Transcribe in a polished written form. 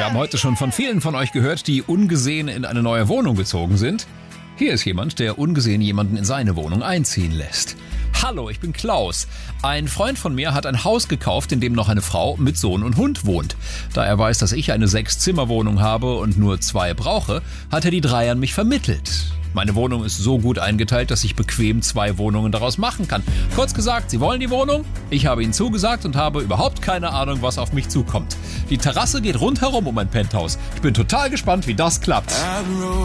Wir haben heute schon von vielen von euch gehört, die ungesehen in eine neue Wohnung gezogen sind. Hier ist jemand, der ungesehen jemanden in seine Wohnung einziehen lässt. Hallo, ich bin Klaus. Ein Freund von mir hat ein Haus gekauft, in dem noch eine Frau mit Sohn und Hund wohnt. Da er weiß, dass ich eine 6-Zimmer-Wohnung habe und nur 2 brauche, hat er die 3 an mich vermittelt. Meine Wohnung ist so gut eingeteilt, dass ich bequem 2 Wohnungen daraus machen kann. Kurz gesagt, sie wollen die Wohnung, ich habe ihnen zugesagt und habe überhaupt keine Ahnung, was auf mich zukommt. Die Terrasse geht rundherum um mein Penthouse. Ich bin total gespannt, wie das klappt.